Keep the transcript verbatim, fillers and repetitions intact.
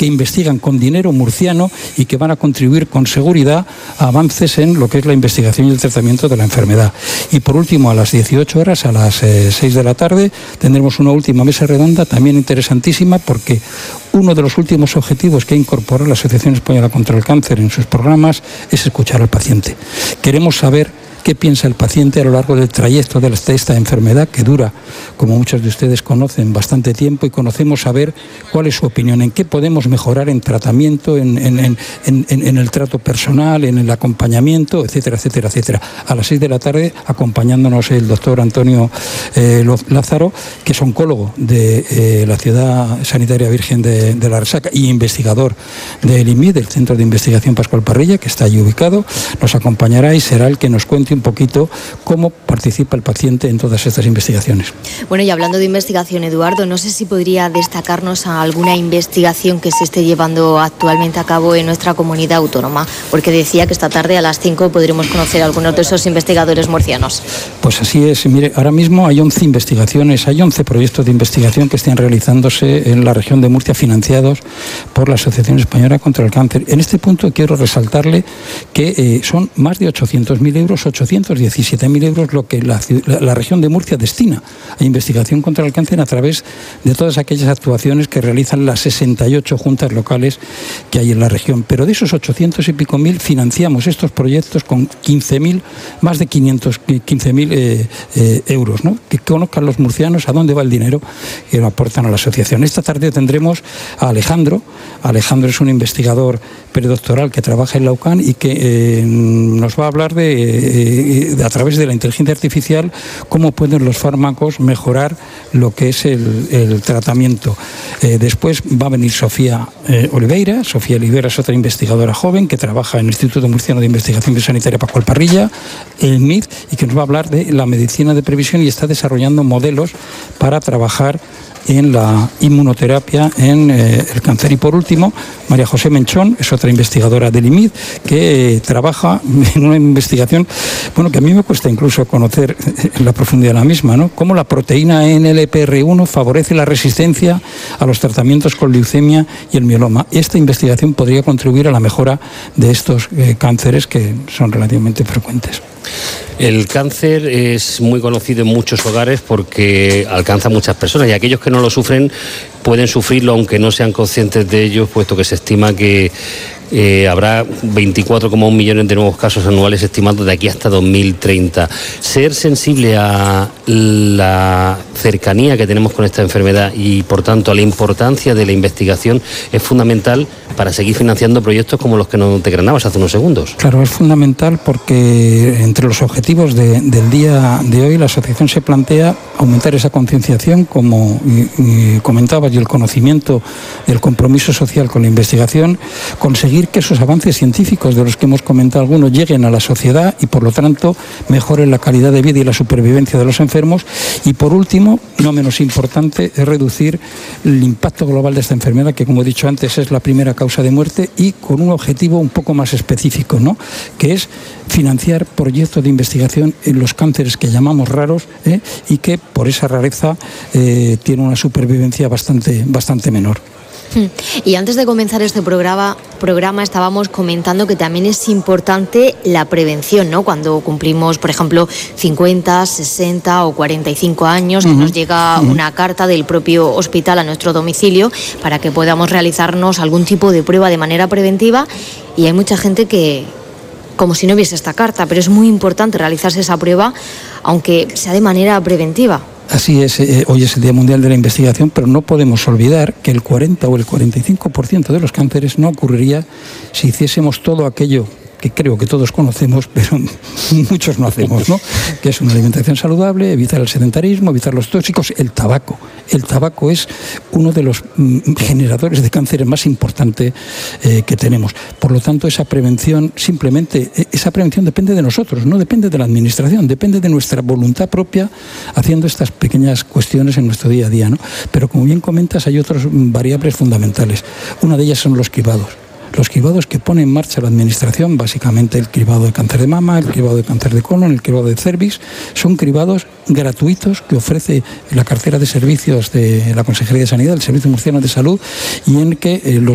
que investigan con dinero murciano y que van a contribuir con seguridad a avances en lo que es la investigación y el tratamiento de la enfermedad. Y por último, a las dieciocho horas, a las eh, seis de la tarde, tendremos una última mesa redonda también interesantísima, porque uno de los últimos objetivos que ha incorporado la Asociación Española contra el Cáncer en sus programas es escuchar al paciente. Queremos saber qué piensa el paciente a lo largo del trayecto de esta enfermedad, que dura, como muchos de ustedes conocen, bastante tiempo, y conocemos saber cuál es su opinión, en qué podemos mejorar en tratamiento, en, en, en, en, en el trato personal, en el acompañamiento, etcétera, etcétera, etcétera. A las seis de la tarde, acompañándonos el doctor Antonio eh, Lázaro, que es oncólogo de eh, la Ciudad Sanitaria Virgen de, de la Resaca y investigador del I M I, del Centro de Investigación Pascual Parrilla, que está allí ubicado, nos acompañará y será el que nos cuente un poquito cómo participa el paciente en todas estas investigaciones. Bueno, y hablando de investigación, Eduardo, no sé si podría destacarnos a alguna investigación que se esté llevando actualmente a cabo en nuestra comunidad autónoma, porque decía que esta tarde a las cinco podremos conocer a algunos de esos investigadores murcianos. Pues así es. Mire, ahora mismo hay once investigaciones, hay once proyectos de investigación que están realizándose en la región de Murcia, financiados por la Asociación Española contra el Cáncer. En este punto quiero resaltarle que eh, son más de ochocientos mil euros, ochocientos diecisiete mil euros lo que la, la, la región de Murcia destina a investigación contra el cáncer a través de todas aquellas actuaciones que realizan las sesenta y ocho juntas locales que hay en la región. Pero de esos ochocientos y pico mil financiamos estos proyectos con quince mil, más de quinientos quince mil eh, eh, euros, ¿no? Que conozcan los murcianos a dónde va el dinero que aportan a la asociación. Esta tarde tendremos a Alejandro. Alejandro es un investigador predoctoral que trabaja en la U C A N y que eh, nos va a hablar de eh, a través de la inteligencia artificial cómo pueden los fármacos mejorar lo que es el, el tratamiento. Eh, después va a venir Sofía eh, Oliveira. Sofía Oliveira es otra investigadora joven que trabaja en el Instituto Murciano de Investigación Biosanitaria Pascual Parrilla, el M I D, y que nos va a hablar de la medicina de previsión y está desarrollando modelos para trabajar en la inmunoterapia en eh, el cáncer. Y por último, María José Menchón es otra investigadora del I M I D que eh, trabaja en una investigación, bueno, que a mí me cuesta incluso conocer en la profundidad de la misma, ¿no? Cómo la proteína N L P R uno favorece la resistencia a los tratamientos con leucemia y el mieloma. Esta investigación podría contribuir a la mejora de estos eh, cánceres que son relativamente frecuentes. El cáncer es muy conocido en muchos hogares porque alcanza a muchas personas, y aquellos que no lo sufren pueden sufrirlo aunque no sean conscientes de ello, puesto que se estima que eh, habrá veinticuatro coma uno millones de nuevos casos anuales estimados de aquí hasta dos mil treinta. Ser sensible a la cercanía que tenemos con esta enfermedad y, por tanto, a la importancia de la investigación es fundamental para seguir financiando proyectos como los que nos desgranabas hace unos segundos. Claro, es fundamental porque entre los objetivos de, del día de hoy la asociación se plantea aumentar esa concienciación, como y, y comentabas, y el conocimiento del compromiso social con la investigación, conseguir que esos avances científicos de los que hemos comentado algunos lleguen a la sociedad y, por lo tanto, mejoren la calidad de vida y la supervivencia de los enfermos. Y, por último, no menos importante, es reducir el impacto global de esta enfermedad, que, como he dicho antes, es la primera causa de muerte, y con un objetivo un poco más específico, ¿no?, que es financiar proyectos de investigación en los cánceres que llamamos raros, ¿eh? y que por esa rareza eh, tiene una supervivencia bastante, bastante menor. Y antes de comenzar este programa, programa estábamos comentando que también es importante la prevención, ¿no? Cuando cumplimos, por ejemplo, cincuenta, sesenta o cuarenta y cinco años, que uh-huh. nos llega uh-huh. una carta del propio hospital a nuestro domicilio para que podamos realizarnos algún tipo de prueba de manera preventiva, y hay mucha gente que, como si no hubiese esta carta, pero es muy importante realizarse esa prueba, aunque sea de manera preventiva. Así es, eh, hoy es el Día Mundial de la Investigación, pero no podemos olvidar que el cuarenta o el cuarenta y cinco por ciento de los cánceres no ocurriría si hiciésemos todo aquello que creo que todos conocemos, pero muchos no hacemos, ¿no? Que es una alimentación saludable, evitar el sedentarismo, evitar los tóxicos, el tabaco. El tabaco es uno de los mm, generadores de cánceres más importantes eh, que tenemos. Por lo tanto, esa prevención, simplemente, esa prevención depende de nosotros, no depende de la administración, depende de nuestra voluntad propia haciendo estas pequeñas cuestiones en nuestro día a día, ¿no? Pero, como bien comentas, hay otras variables fundamentales. Una de ellas son los cribados. Los cribados que pone en marcha la administración, básicamente el cribado de cáncer de mama, el cribado de cáncer de colon, el cribado de cervix, son cribados gratuitos que ofrece la cartera de servicios de la Consejería de Sanidad, el Servicio Murciano de Salud, y en que eh, los